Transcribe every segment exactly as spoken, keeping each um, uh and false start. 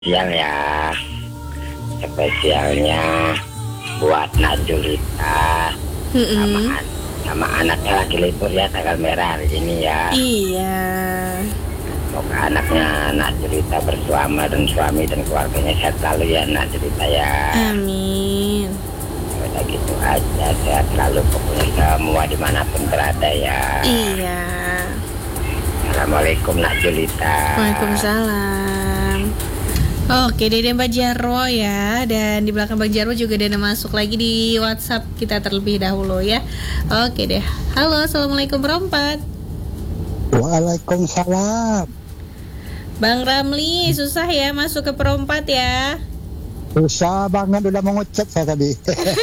Spesial ya, spesialnya buat Najulita sama, Mm-mm. an- sama anaknya lagi libur ya, tanggal merah hari ini ya. Iya. Semoga anaknya Najulita bersuama dan suami dan keluarganya sehat selalu ya Najulita ya. Amin. Udah gitu aja, sehat selalu pokoknya semua dimanapun berada ya. Iya. Assalamualaikum Najulita. Waalaikumsalam. Oke, Dede Mbak Jarwo ya. Dan di belakang Mbak Jarwo juga Dede masuk lagi di WhatsApp kita terlebih dahulu ya. Oke deh. Halo, Assalamualaikum berempat. Waalaikumsalam. Bang Ramli, susah ya masuk ke perempat ya. Susah banget udah mau ngecek saya tadi.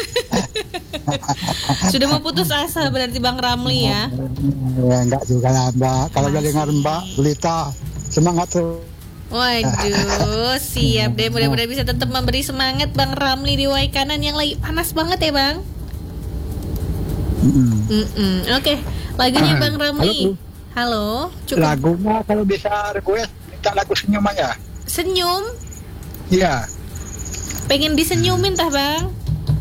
Sudah mau putus asa berarti Bang Ramli ya. Ya enggak juga lah Mbak. Kalau udah Masih. dengar Mbak Belita semangat tuh. Waduh, siap deh. Mudah-mudahan bisa tetap memberi semangat Bang Ramli di Wai Kanan yang lagi panas banget ya Bang. Mm-mm. Mm-mm. Oke, lagunya Bang Halo, Ramli. Bu. Halo, cukup Lagunya kalau bisa request minta lagu senyum aja. senyum. Iya. Pengen disenyumin tah Bang?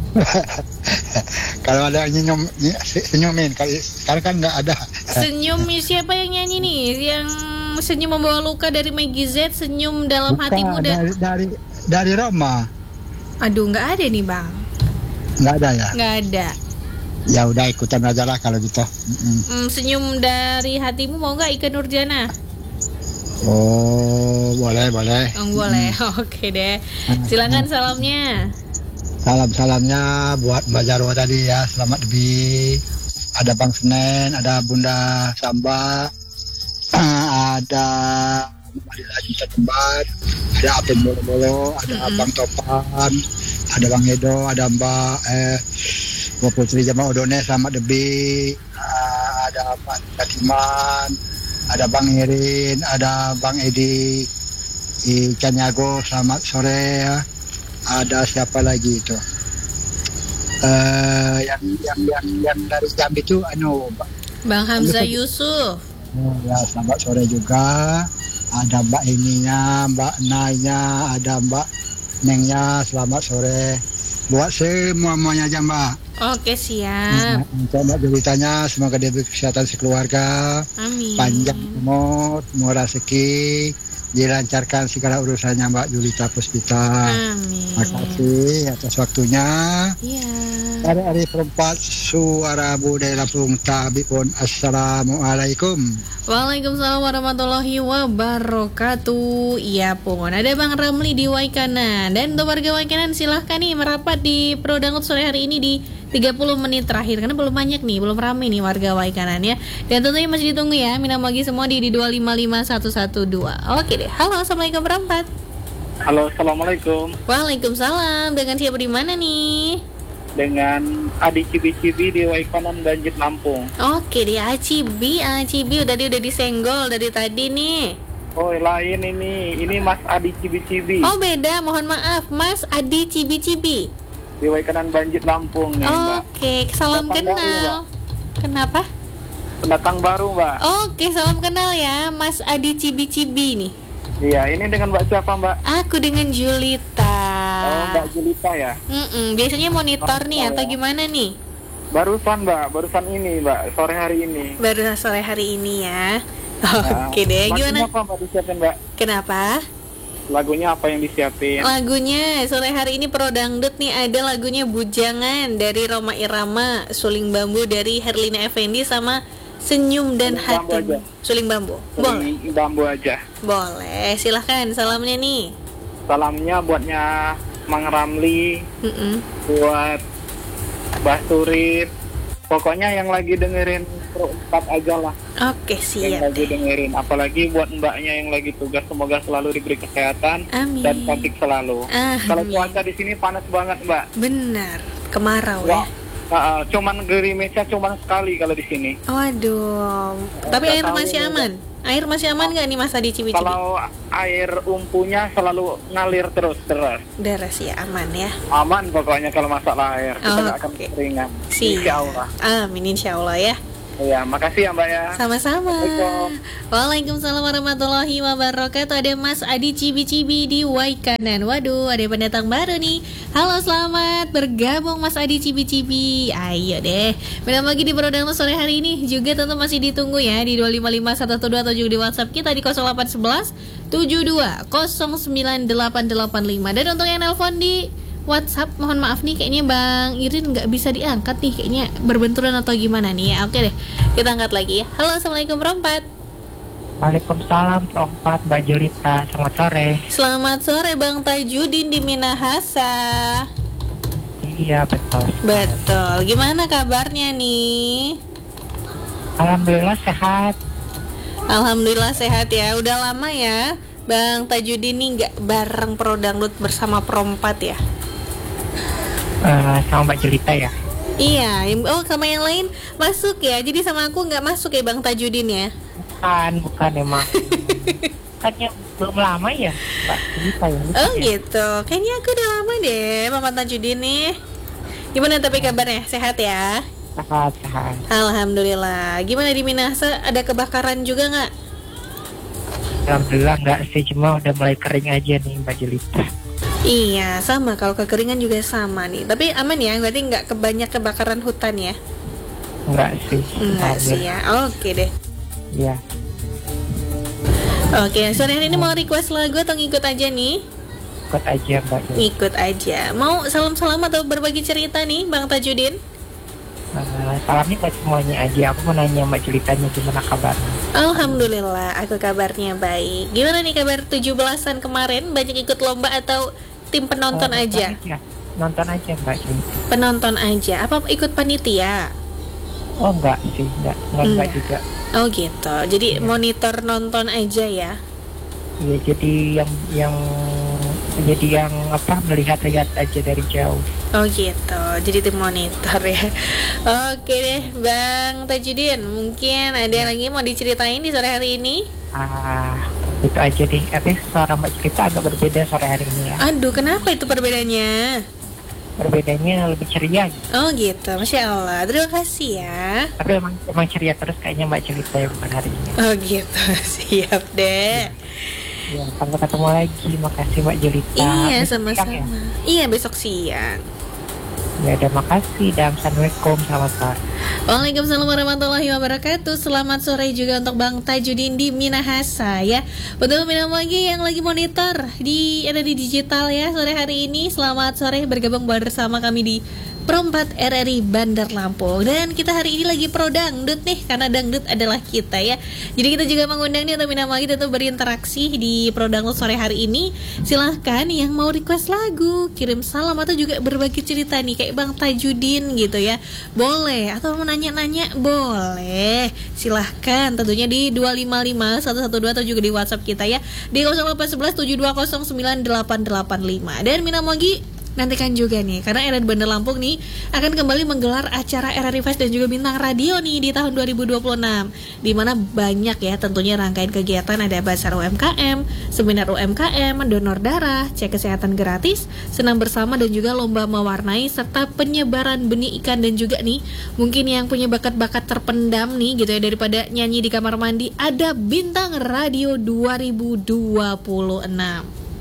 Kalau ada yang senyum senyumin. Kalau sekarang kan nggak ada. Senyum siapa yang nyanyi nih? Yang senyum membawa luka dari Maggie Z, senyum dalam Bukan, hatimu dan dari dari dari Roma. aduh nggak ada nih Bang, Nggak ada ya. nggak ada. Ya udah ikutan aja lah kalau gitu. Mm-mm. Hmm, senyum dari hatimu mau nggak Ika Nurjana? Oh boleh boleh. Oh, boleh, oke deh. Silakan salamnya. Salam-salamnya buat Mbak Jarwo tadi ya. Selamat lebih. Ada Bang Senen, ada Bunda Samba, ada Adil Haji Tempat, ada Apin Bolo-Bolo, ada Mm-mm. Bang Topan, ada Bang Edo, ada Mbak eh, Mbak Putri Jama Odone, selamat lebih. Ah, ada Pak Katiman, ada Bang Irin, ada Bang Edi Ikan Yago, selamat sore ya. Ada siapa lagi itu? Eh yang yang yang yang dari Jambi itu anu Mbak. Bang Hamzah Yusuf. Oh, ya selamat sore juga. Ada Mbak ininya, Mbak Nanya, ada Mbak Nengnya, selamat sore. Buat semua-muanya aja Mbak. Oke siap. Untuk Mbak Julitanya, semoga dia kesehatan sekeluarga, Amin. panjang umur, murah rezeki, dilancarkan segala urusannya Mbak Julita Puspita. Amin. Terima kasih atas waktunya. Iya. Hari-hari perempat suara budaya Lampung Tabipun. Assalamualaikum. Waalaikumsalam warahmatullahi wabarakatuh. Iya pun ada Bang Ramli di Waikanan. Dan untuk warga Waikanan silahkan nih merapat di Pro Dangdut sore hari ini di tiga puluh menit terakhir. Karena belum banyak nih, belum ramai nih warga Waikanan ya. Dan tentunya masih ditunggu ya Minam Magi semua di, di dua lima lima satu satu dua. Oke deh, halo assalamualaikum berempat. Halo, assalamualaikum. Waalaikumsalam, dengan siapa di mana nih? Dengan Adi Cibi-Cibi di Waikanan Banjir Lampung. Oke deh, Acibi, Acibi udah dia udah disenggol dari tadi nih. Oh, lain ini. Ini Mas Adi Cibi-Cibi Oh beda, mohon maaf Mas Adi Cibi-Cibi. di Waikanan Banjir Lampung nih, Mbak. Oke, salam Pendatang baru, kenal. Kenapa? Pendatang baru, Mbak. Oke, salam kenal ya Mas Adi Cibi-Cibi nih. Iya, ini dengan Mbak siapa, Mbak? Aku dengan Julita. Oh, Mbak Julita ya. Mm-mm, biasanya monitor nih atau gimana nih? Barusan, Mbak. Barusan ini, Mbak. Sore hari ini. Baru sore hari ini ya. Nah, Oke deh, lagunya gimana? apa, Mbak, disiapin, Mbak? Kenapa? Lagunya apa yang disiapin? Lagunya sore hari ini Pro Dangdut nih ada lagunya Bujangan dari Roma Irama, Suling Bambu dari Herlina Effendi sama Senyum dan Suling Bambu Hati. aja. Suling Bambu. Boleh. Ini Bambu aja. Boleh. Silahkan salamnya nih. Salamnya buatnya Mang Ramli, Mm-mm. buat Mbak Surip. Pokoknya yang lagi dengerin Pro empat aja lah. Oke, Yang siap lagi deh. dengerin. Apalagi buat mbaknya yang lagi tugas, semoga selalu diberi kesehatan Amin. dan cantik selalu. Amin. Kalau cuaca di sini panas banget, Mbak. Benar. Kemarau Wah, ya. uh, uh, cuman gerimisnya cuman sekali kalau di sini. Waduh. Tapi Nggak air tahu masih nih, aman. Air masih aman nggak nih Mas Adi Cibi-Cibi? Kalau air umpunya selalu ngalir terus deras. Deras ya, aman ya. Aman pokoknya kalau masalah air. Kita nggak akan Oke. keringan. Siap. Insya Allah. Amin insya Allah ya. Iya, makasih ya Mbak ya. Sama-sama. Assalamualaikum. Waalaikumsalam warahmatullahi wabarakatuh. Ada Mas Adi Cibi-Cibi di Waikanan. Waduh, ada pendatang baru nih. Halo, selamat bergabung Mas Adi Cibi-Cibi. Ayo deh. Benar lagi di Brodang sore hari ini. Juga tentu masih ditunggu ya di dua lima lima satu satu dua atau juga di WhatsApp kita di nol delapan satu satu tujuh dua nol sembilan delapan delapan lima. Dan untuk yang nelpon di WhatsApp, mohon maaf nih kayaknya Bang Irin nggak bisa diangkat nih, kayaknya berbenturan atau gimana nih ya. Oke deh, kita angkat lagi ya. Halo, assalamualaikum Rompat. Waalaikumsalam Rompat, Mbak Julita. Selamat sore. Selamat sore Bang Tajudin di Minahasa. Iya betul. Betul. Gimana kabarnya nih? Alhamdulillah sehat. Alhamdulillah sehat ya. Udah lama ya Bang Tajudin nih nggak bareng Pro Dangdut bersama Prompat ya? Uh, sama Mbak Julita ya. Iya, oh sama yang lain masuk ya. Jadi sama aku nggak masuk ya Bang Tajudin ya? Bukan, bukan emang. Katanya belum lama ya Mbak Julita ya. Oh gitu. Kayaknya aku udah lama deh Mama Tajudin nih. Gimana tapi kabarnya? Sehat ya? Sehat, sehat. Alhamdulillah. Gimana di Minahasa? Ada kebakaran juga nggak? Alhamdulillah enggak sih, cuma udah mulai kering aja nih Mbak Julita. Iya, sama. Kalau kekeringan juga sama nih. Tapi aman ya, berarti nggak kebanyak kebakaran hutan ya? Enggak sih. Enggak sih ya. Oke deh. Iya. Oke, sore hari ini mau request lagu atau ngikut aja nih? Ikut aja Mbak Julita. Ngikut aja. Mau salam-salam atau berbagi cerita nih Bang Tajudin? Uh, salamnya buat semuanya aja. Aku mau nanya Mbak Julitanya gimana kabarnya. Alhamdulillah, aku kabarnya baik. Gimana nih kabar tujuh belasan kemarin? Banyak ikut lomba atau tim penonton Oh, aja? aja? Nonton aja Mbak Julita. Penonton aja. Apa ikut panitia? Oh enggak sih, enggak, enggak, enggak juga. Oh gitu. Jadi Iya. monitor nonton aja ya? Iya, jadi yang yang jadi yang apa melihat-lihat aja dari jauh. Oh gitu. Jadi tim monitor ya. Oke deh, Bang Tajudin. Mungkin ada lagi mau diceritain di sore hari ini? Ah, itu aja deh. Tapi suara Mbak Julita agak berbeda sore hari ini ya. Aduh, kenapa itu perbedaannya? Berbedanya lebih ceria. Gitu. Oh gitu, Masya Allah. Terima kasih ya. Tapi emang emang ceria terus kayaknya Mbak Julita yang bukan hari ini. Oh gitu, siap deh. Ya, sampai ketemu lagi. Makasih Mbak Julita. Iya, Besok sama-sama. siang ya? Iya, besok siang. Ya udah, makasih dan assalamualaikum, selamat sore. Waalaikumsalam warahmatullahi wabarakatuh. Selamat sore juga untuk Bang Tajudin di Minahasa ya. Betul, minum lagi yang lagi monitor di ada di digital ya sore hari ini. Selamat sore bergabung bersama kami di Perempat R R I Bandar Lampung. Dan kita hari ini lagi pro dangdut nih, karena dangdut adalah kita ya. Jadi kita juga mengundang nih untuk minum lagi tentu berinteraksi di pro dangdut sore hari ini. Silahkan yang mau request lagu, kirim salam atau juga berbagi cerita nih kayak Bang Tajudin gitu ya. Boleh, atau mau nanya-nanya boleh. Silahkan tentunya di dua lima lima satu satu dua atau juga di WhatsApp kita ya di nol delapan satu satu tujuh dua nol sembilan delapan delapan lima. Dan minum lagi nantikan juga nih, karena R R I Bandar Lampung nih akan kembali menggelar acara R R I Fest dan juga Bintang Radio nih di tahun dua ribu dua puluh enam, di mana banyak ya tentunya rangkaian kegiatan. Ada Bazar U M K M, Seminar U M K M, donor darah, cek kesehatan gratis, senam bersama dan juga lomba mewarnai, serta penyebaran benih ikan. Dan juga nih mungkin yang punya bakat-bakat terpendam nih gitu ya, daripada nyanyi di kamar mandi, ada Bintang Radio dua ribu dua puluh enam.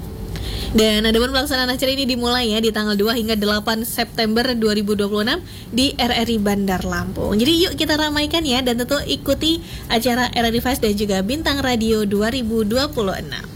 Dan adapun pelaksanaan acara ini dimulai ya di tanggal dua hingga delapan September dua ribu dua puluh enam di R R I Bandar Lampung. Jadi yuk kita ramaikan ya, dan tentu ikuti acara R R I Fest dan juga Bintang Radio dua ribu dua puluh enam.